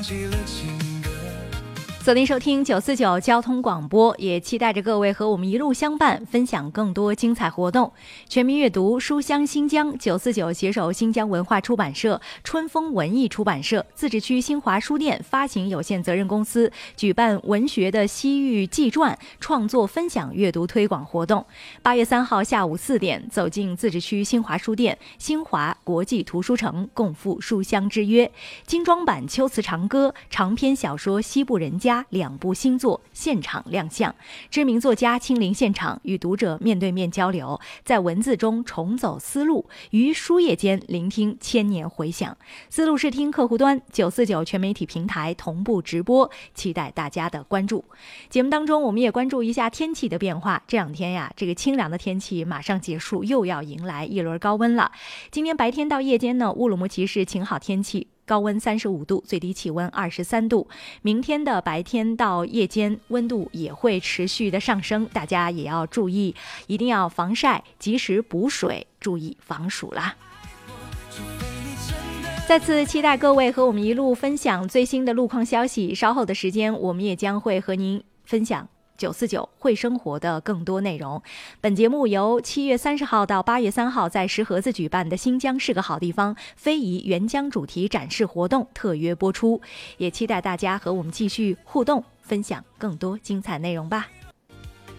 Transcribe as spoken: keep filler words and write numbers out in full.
锁定收听九四九交通广播，也期待着各位和我们一路相伴，分享更多精彩活动。全民阅读，书香新疆。九四九携手新疆文化出版社、春风文艺出版社、自治区新华书店发行有限责任公司举办文学的西域纪传创作分享阅读推广活动。八月三号下午四点，走进自治区新华书店、新华国际图书城，共赴书香之约。精装版《秋词长歌》、长篇小说《西部人家》两部新作现场亮相，知名作家亲临现场，与读者面对面交流，在文字中重走思路，于书页间聆听千年回响。思路视听客户端九四九全媒体平台同步直播，期待大家的关注。节目当中，我们也关注一下天气的变化。这两天呀，这个清凉的天气马上结束，又要迎来一轮高温了。今天白天到夜间呢，乌鲁木齐是晴好天气，高温三十五度，最低气温二十三度。明天的白天到夜间温度也会持续的上升，大家也要注意，一定要防晒，及时补水，注意防暑啦。再次期待各位和我们一路分享最新的路况消息，稍后的时间我们也将会和您分享九四九会生活的更多内容。本节目由七月三十号到八月三号在石河子举办的新疆是个好地方非遗援疆主题展示活动特约播出，也期待大家和我们继续互动，分享更多精彩内容吧。